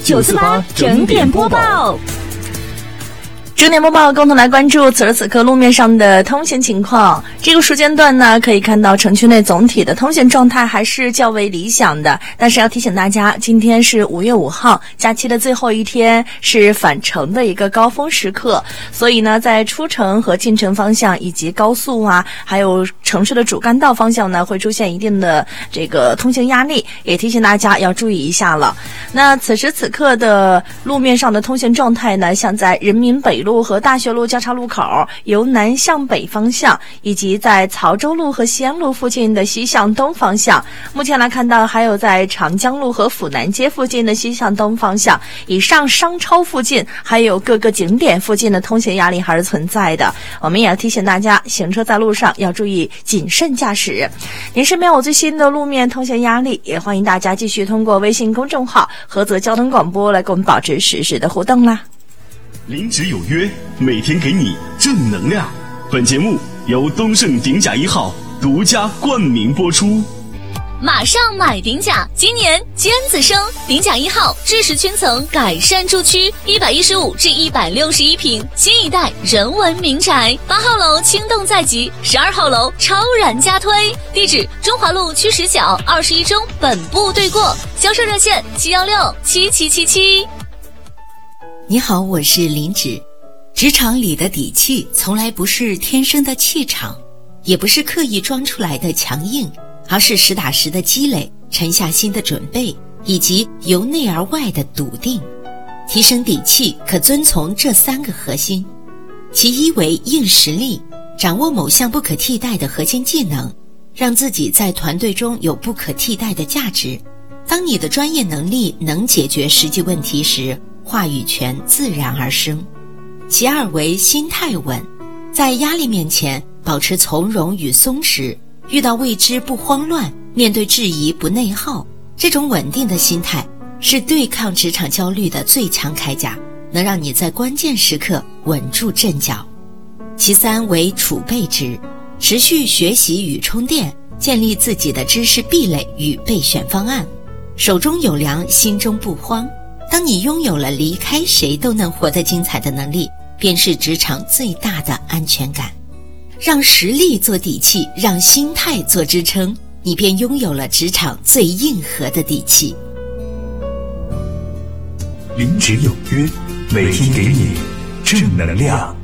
948整点播报。 整点播报，共同来关注此时此刻路面上的通行情况。这个时间段呢，可以看到城区内总体的通行状态还是较为理想的。但是要提醒大家，今天是5月5号，假期的最后一天，是返程的一个高峰时刻。所以呢，在出城和进城方向以及高速啊，还有城市的主干道方向呢，会出现一定的这个通行压力，也提醒大家要注意一下了。那此时此刻的路面上的通行状态呢，像在人民北路和大学路交叉路口由南向北方向，以及在曹州路和西安路附近的西向东方向，目前来看到还有在长江路和府南街附近的西向东方向，以上商超附近还有各个景点附近的通行压力还是存在的。我们也要提醒大家，行车在路上要注意谨慎驾驶。您身边有最新的路面通行压力，也欢迎大家继续通过微信公众号菏泽交通广播来跟我们保持实时的互动啦。 临职有约，每天给你正能量。本节目由东盛鼎甲1号独家冠名播出。 马上买鼎甲，今年尖子生，鼎甲1号知识圈层改善住区，115至161平，新一代人文民宅。8号楼轻动在即，12号楼超然加推。地址：中华路区10角21中本部对过。销售热线7167777。 你好，我是林芷。职场里的底气从来不是天生的气场，也不是刻意装出来的强硬，而是实打实的积累，沉下心的准备，以及由内而外的笃定。提升底气可遵从这3个核心。其一为硬实力，掌握某项不可替代的核心技能，让自己在团队中有不可替代的价值。当你的专业能力能解决实际问题时，话语权自然而生。其二为心态稳，在压力面前保持从容与松弛，遇到未知不慌乱，面对质疑不内耗。这种稳定的心态是对抗职场焦虑的最强铠甲，能让你在关键时刻稳住阵脚。其三为储备值，持续学习与充电，建立自己的知识壁垒与备选方案。手中有粮，心中不慌。当你拥有了离开谁都能活得精彩的能力，便是职场最大的安全感。让实力做底气，让心态做支撑，你便拥有了职场最硬核的底气。 临职有约，每天给你正能量。